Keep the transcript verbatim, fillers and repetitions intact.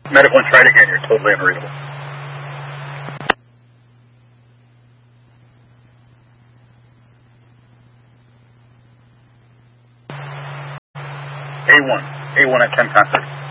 Medic one, try it again. You're totally unreadable. A one. A one at ten contact.